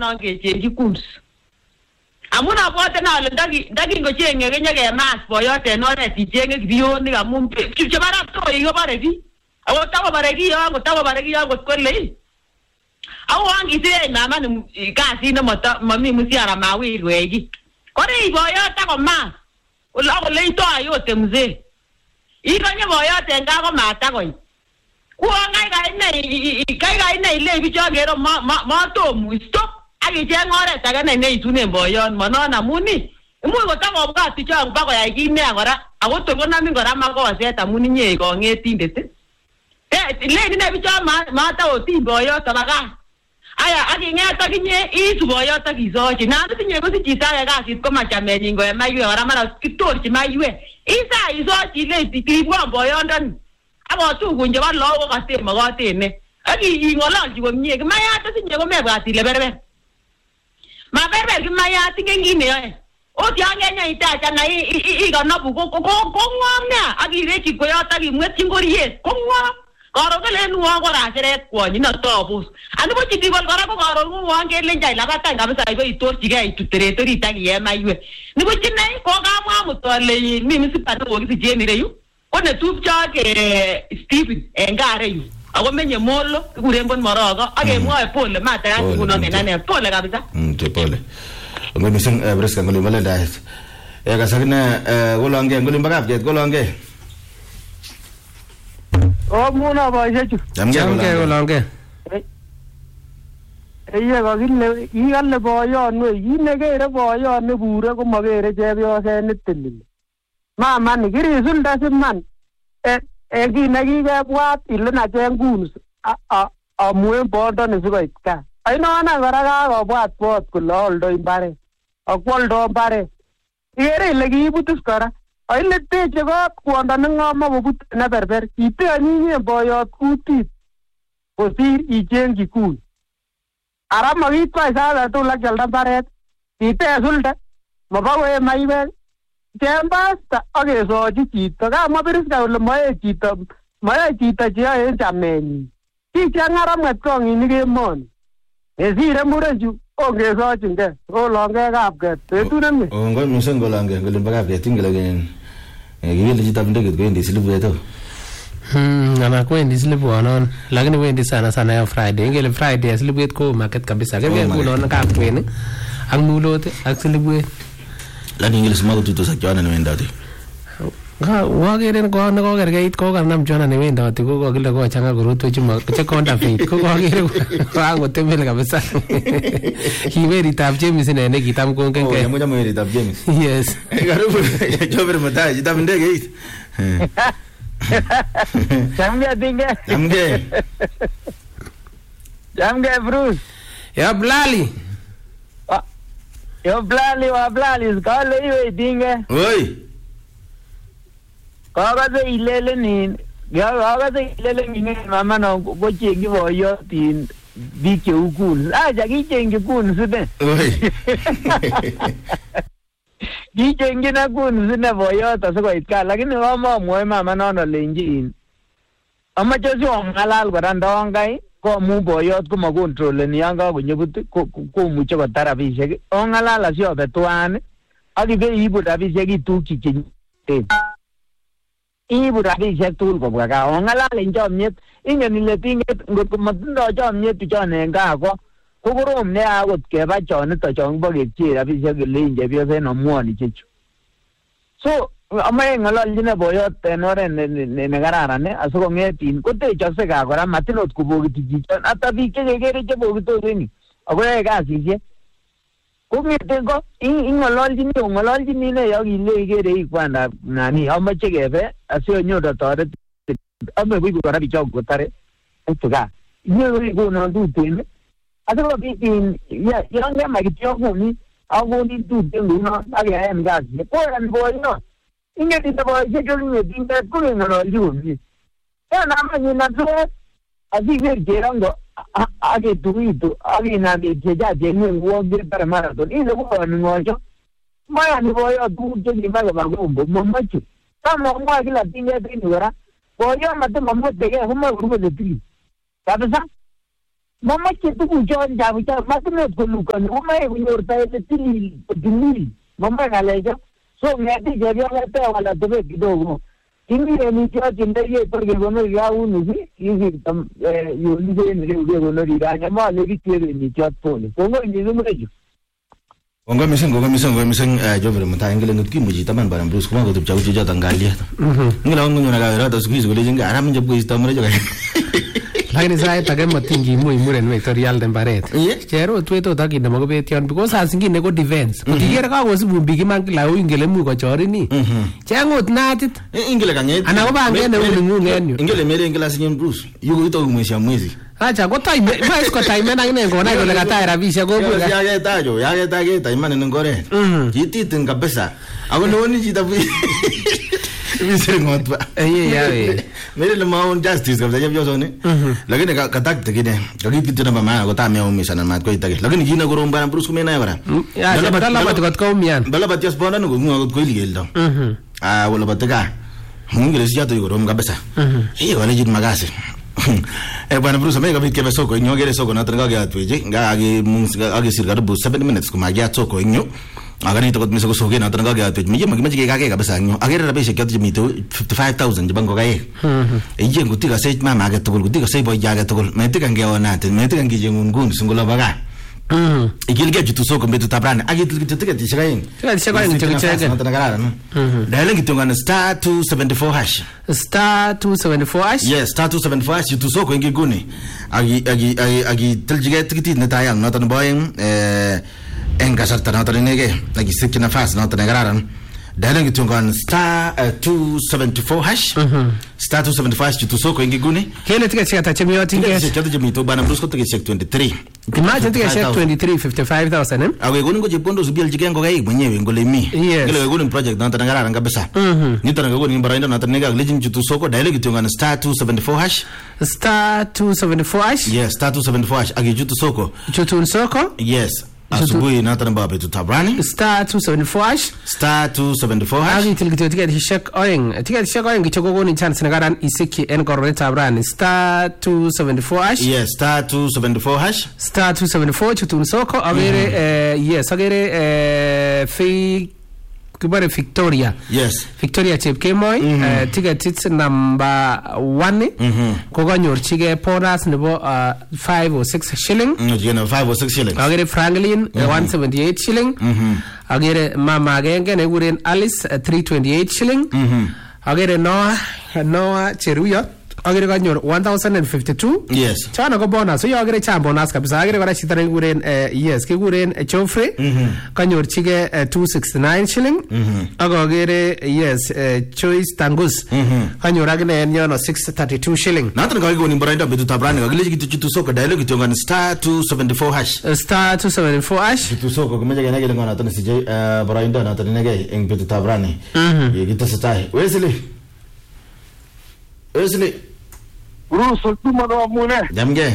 non kechenji kums. Amun abwate na ale ndaki ngochenge kenyeke mas boyot en oret ichenge kibionik amun chebara to ikobare ki. Ako tabare ki yo ngot kole. Ako angise mama ni kasi ne mami musiara mawir wegi. Kore boyot akomas. Ola ko leito ayote mzee. Ikonye boyot enga ko mata koi. Kuangai kai nei ile bicho ngero ma to mu stop. Agi je ngore taga nei tune boyon manona muni. Imu ko tango bwa ticho ba ko ya gine agora. Ako to ko nami ngora ma ko waseta muni nye ko ngetinde. Le ni bicho ma ta o ti boyo tabaga. Aya agi ngeta kinye isu boyo ta kizochi. Na tinye ko si chita ga sit ko ma chame ningo e mayu ora mara kitorchi mayue. Isa izochi le tikibwa boyo ndan. Abo tu kunje ba lo ko kate magate ne. Agi ingolal ji ko mie ke maya ta tinye ko mebwa ti le berber. Ma berber ki maya tinge ngine yo. O ti angenya ita cha na I ga no bu ko ngom na. Agi rechi ko yo ta ki mwet ngori yes. Ko ngom. Karo kele nuwa ko rasere ko ni na tobus. Anu bo chiti gol karo ko karo nuwa ngele njai la bata ngabisa ibo itorchi ga itutere tori tagi ye maywe. Ni bo chinai ko ga mwa mutole mi misipato wo kisi je ni reyu. One tupcha ke Stephen engare yu. Ako menye molo kurembon morogo age mwa pole mata ya kuno ngenane pole kabisa. Te pole. Ngoni sing breska ngoli mala dai. Ka sakna golonge ngoli mbagap jet golonge. O muna ba jechu. Jamge golonge. Eye ko kille igalle boyon we inegere boyon ne bure ko magere chepyose nitilil. Mama ni kirisulda siman. Kinagi kebwat ile na chengun amuen bondo ne sikoit ka. Ainona kora kakobwat bot kole oldoi mbaret. Akwoldo mbaret. Ikere ile kiibutis kora. Aile teche kot kwondo neng'oma kobut ne berber. Kite anyinye boyot kutit kosir ichengchi kui. Ara makitwai sait tugul ak kialda mbaret. Kitesulde mabakoe maiwek. Chembasta akesochi chito kamwa Biriska kole moe chito cheyoe en chamenyin. Kichang'ara mwetkonginik emoni. Esire murenchu ongesochinge olonge kapket betut nemie. Ngoi mising golonge ngoli mbakapket ingele kiwele chito ndege kwendi silibueto. Ana kwendi silibuonon lakini wendi sana ya Friday. Ngele Friday silibuet ko market kabisa. Kenge kunon kapkweni ak mulote ak silibuet. Lani ingele sima kututo sa kiwana niwendati. Wageren ko na ko gergeit ko kanam jona niwendati ko kile ko changa kuruto chuma che konda faith ko wagere ko ngotemel kabisa. Hiweri tab James ne kitam ko ngenge. Oh, moja mweri tab James. Yes. Karibu jober mata jitam ndege hii. Jamge dinge. Jamge Bruce. Ya Blali. Yo Blali skale iwe dinge. Oi. Kagaze ilele ni. Kagaze ilele ni mama na ko chengi boyo tin bike ukun. Aja kichengi kun sine. Oi. Kichengi na kun sine boyo ta siko itka lakini mama moe mama na lenjin. Ama josi ongalal kora ndongai ko mu boyot ko makontrol ni yanga kunyebut ko muche ko tarabishek ongalala sio betwan akibe ibu rabishek ituki kin ibu rabishek tul ko baka ongalala njomnyet ingen ile tinget ngot matindo chomnyet chon enga ko korom ne akot keba chonito chon bokepchi rabishek lenje biose no muoni chechu so amaye ngalaljine boyot en oret ne kararan asikongetin kotechokse ka kora matinot kubokiti chichon ata biik chekekere chebokitoseni akoyoe kasisiek kongeten ko ing'ololjini ne yakile ikere ikwanda nani amache kebe asionyodo toret ame buibu kora bichok kotare etu ka inyoru ikonon tuten asikobit yangema kityo kumi akonin tuten nguno akeyaen kasisiek koyan boyot ingeti the boy jolly being that going on you. And I'm in a dress. I think we're getting I get to eat to Avina Jajan won't get a marathon in the world. My boy are good to the Magabum, Momachi. Some of my thing everywhere. Boy, I'm at the moment they get home over the tree. That is that. mamache tukuchon chabucha masinet kolukoni komae kunyor taile tilil mamae ngalecho so ngeti chepyosete wala tebet kidogo kimire chotin ndeye porque konori kaunisi kisirto yolisen reuke konori kanya male kichweke ni chot pole kongoi nyizumrechu Ongo mising Jovere Mutai ngile ngut kimuji taman barang Bruce kuma kutub chau chuja tanggalia ngila ongo nyona kawera ta squeeze gole jinga aram njab ko istamre joga lakini sai tage matingi muy muren vectorial tembaret chero tweto takinde makobetion because as ngine ko defense kutiger ka kosibu bigi mangila ingele mu ko chorini chengot natit ingele kanget ana ko bangene unungenyu ingele mere ingela sinyen Bruce yuko ito mwezi acha ko time vice ko time na ngine ngona ko lega taira bisha ko buga ya tajo time ne ngore kititin kabisa ako noni jita bisere ngotba ye mere le maun justice kabisa yebyo sone lakini katak tekine kakikitina mama ko tamya umisa na mat ko itake lakini jina ko romba Bruce kumena yabara ya bala bat ko umian bala bat just bona ngo ngo ko iligel do wala bataka ngire sijato yo rom kabisa wala jit magase bwana Bruce mega bitke soko inyo gere soko na tanga ga tweje nga agi sirga bu 7 minutes kuma ga soko inyo agani to mi soko soge na tanga ga tweje mi ke ga kabisa inyo agere rabe shekya to mi to 55000 jibango ga ije ngutiga sei mama ga to ngutiga sei boy ga to me tika ngeona te me tika ngije ngungun singula baga ikilge jitu soko mbetu tabrana agitike tishikayin tishikayin na tanga gara no dale ngitongana star 274 hash star 274 hash yes star 274 hash jitu soko ingiguni agi tiljige tikiti na tayang na tan boyen engasarta na tan nege agi sikina fast na tan gara dale ngitongana star 274 hash star 274 hash jitu soko ingiguni kile tika chata chemi yote nge chata chemi to bana Bruce ko tika check 23 Imagine tika check 23 55,000 awe goni ngo jipondo zubiel jikengo gai mwenyewe ngole mi ngile goni project na tanangara ngabisa ni tananga goni mbarainda na tanega legend jitu soko dialogue tungana star 274 hash star 274 hash yes star 274 hash agi jitu soko yes asubuhi na tanamba betu tabrani star 274 hash star 274 hash agi tilgito ticket shek oing gichoko goni chance nagaran isiki en korre tabrani star 274 hash yes star 274 hash star 274 chutun soko agere yes agere fi kubare Victoria yes Victoria chepkemoy ticket it's number 1 ko ganyorchige bonus nebo 5 or 6 shilling ngene 5 or 6 shilling agere Franklin 178 shilling agere mama agenge ne guren Alice 328 shilling agere Noah Cheruyo agere ganyor 1052 yes chana ko bonus so yo agere cham bonus kabisa agere kora chita ne guren yes ke guren Chofre kanyor chige 269 shilling agere yes Choice Tangus kanyor agene en yono 632 shilling nathan ga go ni barainda betu tabrani ga gile kitu soko dialogue tongana star 274 hash star 274 hash kitu soko kumeja gena gele ngana tan sije barainda nathan nege eng betu tabrani ye kita setai Wesley Bruce tumano mune jamge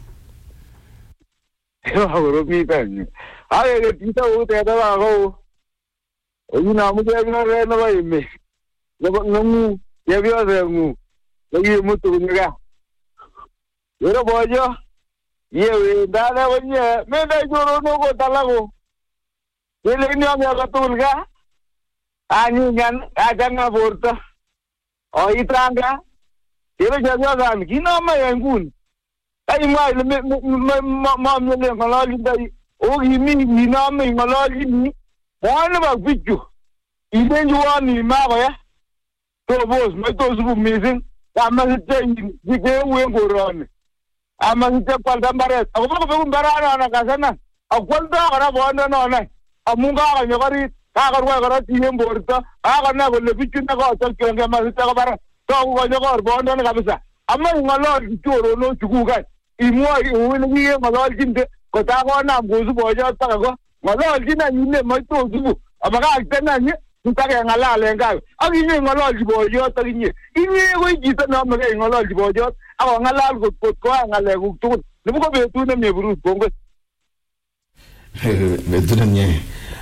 yo mi tan aye ke tita u te da go oyina mu je na re na bai me ngamu ye bio de mu ye mutu nga yo bojo ye we da la wonye me da joro no go talago ye le ni am ya ka tulga ani ngan ajanga borta o itanga Ira jaga kan kina ma yangun ai mai ma me ngalali dai o gimi ni na me ngalali ni wana ba bichu iben juani ma ba ya to boss mai to su missing ama te dike we ngoron ama te kwalda bare ko ko bara na kasana akwalda ara bonda no na amunga ga nyori ka garwa gara tiyen borta aga na go le bichu na ko to kenge ma te ka bara to ko nyor bonda na kabisa amma ngalol choro no chukuga imwa uwini ye ngalol jinde ko ta ko na mgozu bojo ta ko ngalol jina nyine mo to zubu abaga tena nye ntaka ngalale ngayo aginye ngalol bojo ta ginye inye ko jita na mo ngalol bojo aba ngalal ko ngale ku tu ne ko betu ne me buru bongo betu ne nye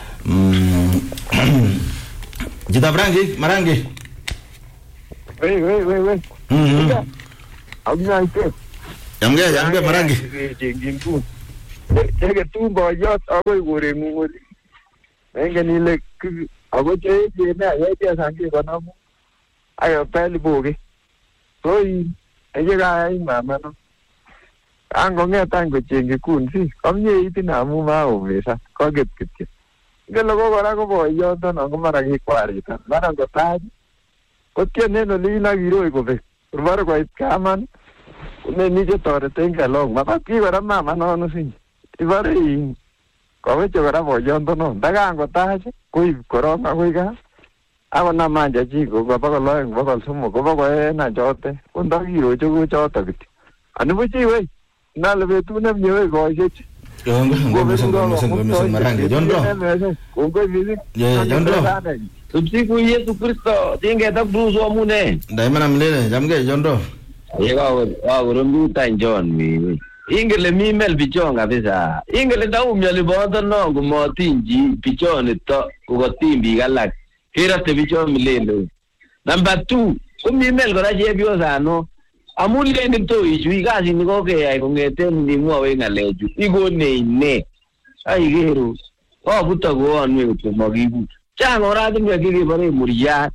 jita marangi Abina ite. Jamge Marangi. Chengin kun. Cheke tumboyot akoi koreng'ung oli. Mengen ile ako cheechen yeye sange konomu. Ayo peli boge. So eye kayai mama no. Angong'etan kocheng'i kun si komie itinamu maomesa koget kityo. Ngele ko kora ko boyondo ko mara kikwaritan. Mara ngotach kotienen olin akiroi kobek. Bore koit kaman neniche toreten kalong. Mapat kora mama nono sinye. Ibore koweche kora boyondo no. Ndakan kotach koib korong akoi kaa. Ako namanja chiko koba koloeng bokol somok koba koena chote. Kondakiroche ko choto kityo. Anibu chiwe. Nale betu nemnyewe koishechi. Ngombe Marangi. Jondro. Jondro. Tumsifu Yesu Kristo. Tingeta Bruce Omune. Daimana mlele. Jamge Jondro. Rumbuta John mimi. Ingele mimel pichon kabisa. Ingele ndaumya liboto no kumotinji pichon to kukotimbi galak. Kirate pichon milele. Number 2, kumimel kora chepyosa no. Amule nito ichu ikasi niko keyai kongeten nimwowe ngalechu ikone ine aigero buta koanwe kutomakibu chang oratinwek chekebore muryat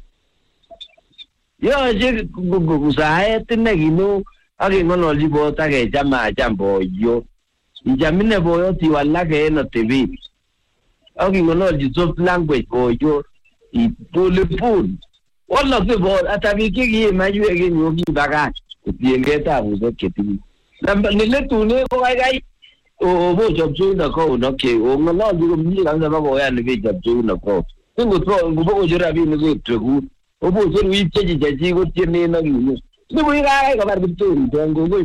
yoche kusaet ine kino akeng'ololchi boyot akecham acham boyot icham ine boyot iwalake en atebet akeng'ololchi soft language boyot polepole walakse boyot ata biik chekiye maiwek en yu kibakach tiengei tabushek chetinye. Niletune ko kaikai obochopcheuno kouno ong'ololchi komie kabisa bakoyan nekechopcheuno kou. Ngobokocher rabinik ketwekut obocheru ipchechi chechik kotienen akine. Nibu kaikai kobar Kiptoritong kongoi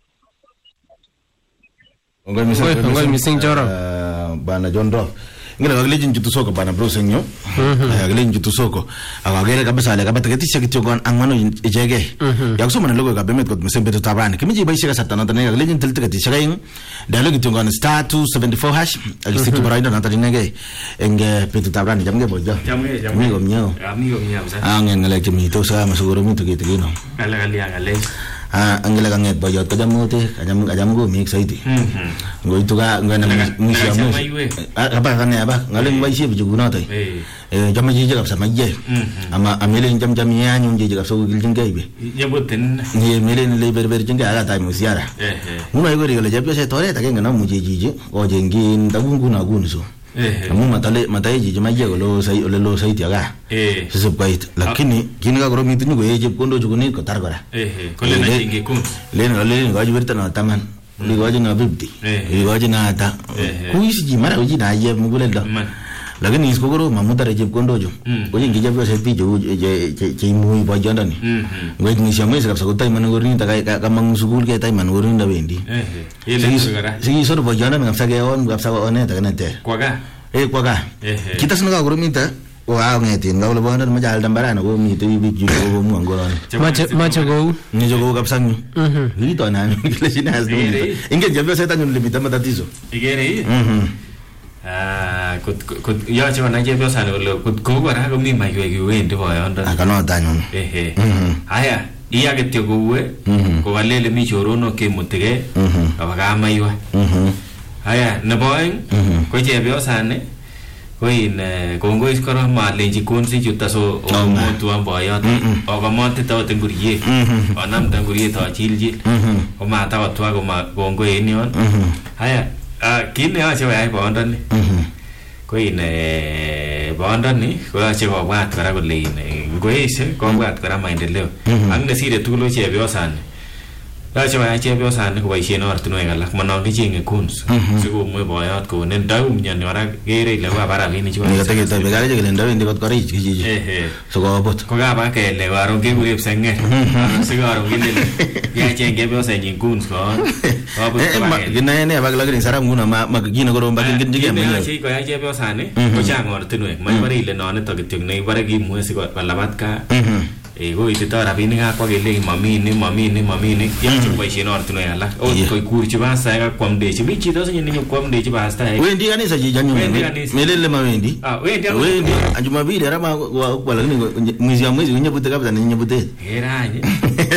mising. Kongoi mising Joro. Bana Jondro. Ngile kakilejin chutu soko bana Bruce nyo. Kakilejin chutu soko. Akagere kabisa ale kabata ketisha kityo kon angwano ichege. Yakusoma na logo kabemet kot mesembe tutabani. Kimiji baisha kasata na tane kakilejin telte ketisha kaing. Dialogue kityo kon star 274 hash. Akisitu baraida na tane nge enge petu tabani jamge bojo. Jamge. Amigo mnyao. Angen ngale kimito sa masuguro mito kitigino. Ngale. Angela kanget boyot kajamote kajam go mix saiti ngo ituga ngana misiamu apa kane apa ngaleng baisi bujuguna tai jamaji jagap sama je ama amelen jam yanyu je jagap so giljing gaibe nyebuten ni melen le berber jinga ala tai musiara muna igo rigale jabe se tore ta ngana mujiji o jengin tabunguna gunso amu matai jiji maje lo saiti aga sesep kait lakini kini ka goro mitu nyugo eje kondo juguni ko targora kole na jinge kun len gaji berta na taman li gaji na 50 li gaji na ta kuisi ji mara uji na ye mugulel da lakini isko goro mamuta reje kondo jo oje ngija byo seti jo je muy bojonda ni ngoi ni siamwe se kapsa kotai man gorini ta ka mang sugul ke tai man gorini da bendi sigi sor bojonda ngapsa ke on ngapsa one ta kana te kwaga kita sino ka goro minta wa ngeti ngawlo bonda majal dambarana go mi te bi ju go mu angolon macho go ni jo go kapsa ni hito na kile sinas do inge jabyo se ta nyu limita matatizo igere yoche konai chepyosa kole ko kora komi maiwek iwendi boyondo akanota anyun haya iya kityo kouwe kokalele mi choronok kemutige kabaka maiwa haya nebo oeng ko chepyosani ko kongoi kora malenji konsi chuta so omotuan boyot okamotita ot nguriet onamda nguriet ochilchil komata kotwa kongoi en yon haya kit neyoche koyai boyondoni ko boyondoni koyoche kobwat kora kole ngoeshe kobwat kora maendeleo ak nesire tugul chepyosani yoche koyai chepyosani koboisien ortinwek alak manon kichenge kuns sikomwe boyot konen ndaumnyoni kora kere ile kokabar rabinik chikotegetebegarechekelendawende kot korich kijiji sikobut kokaba kele karon kekure pseng'er sikaron kilele yacheng chepyosenyin kuns kobut kinaene bak lakini sara nguna makine korom bak kinjige yoche koyai chepyosani kochang ortinwek maibare ile nonitok kityo nekibare kimue sikolabat kaa koitito rabinik akwa kele mamini yoche koboisien ortinwek alak ot koikurchi pastaek ak kwamdechi mi chito sinye nenyokwamdechi pastaek wendi kanisa chijanyu melele mawendi wendi Jumapili rama kwa lakini mwezi ya mwezi unyebute kabisa ni nyebute keranye